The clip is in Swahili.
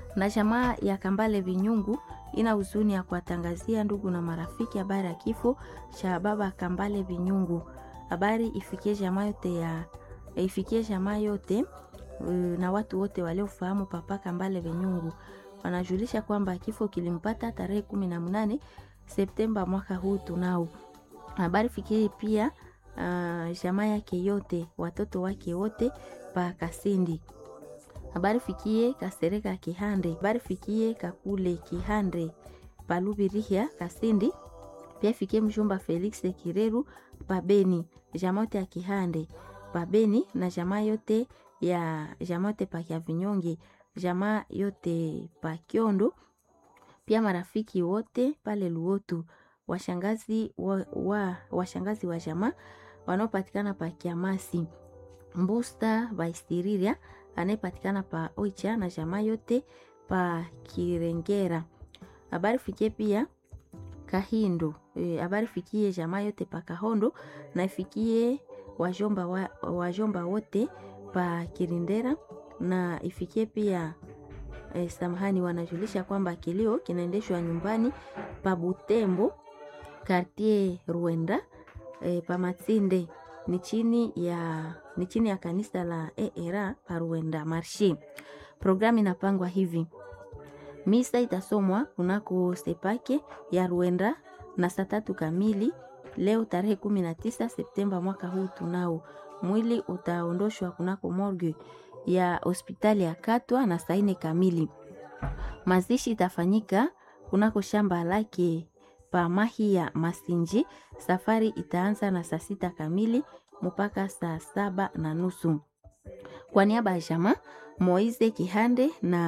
Na jamaa ya Kambale Vinyungu ina huzuni ya kuwatangazia ndugu na marafiki habari ya kifo cha baba Kambale Vinyungu. Habari ifikie jamaa yote na watu wote waliofahamu papa Kambale Vinyungu. Wanajulisha kwamba kifo kilimpata tarehe 18 Septemba mwaka huu tunao. Habari fikie pia jamaa yake yote, watoto wake wote pa Kasindi. Habari fikie Kasereka Kihande, habari fikie Kakule Kihande Palubirihia Kasindi. Pia fikie mjomba Felix Kireru Pabeni, jamaa yote ya Kihande Pabeni na jamaa yote pa Kiavinyonge, jamaa yote pa Kiondo. Pia marafiki wote pale Luotu, washangazi wa jamaa wanaopatikana pa Kiamasi, Mbusta Baistiriria anayepatikana pa Oicha na jamaa yote pa Kirengera. Habari fikie pia Kahindo, habari fikie jamaa yote pa Kahondo na ifikie wajomba wote pa Kirindera na ifikie pia samahani, wanajulisha kwamba kilio kinaendeshwa nyumbani pa Butembo Quartier Ruenda pa Matsinde ni chini ya kanisa la ERA pa Ruenda Marché. Programu inapangwa hivi: misa itasomwa kunako Sepake ya Ruenda na saa 3 kamili leo tarehe 19 Septemba mwaka huu tunao. Mwili utaondoshwa kunako morgue ya hospitali ya Katwa na saa 4 kamili. Mazishi itafanyika kunako shamba lake pa Mahi ya Masinji. Safari itaanza na saa 6 kamili mpaka saa 7:30. Kwa niaba ya jamaa Moize Kihande na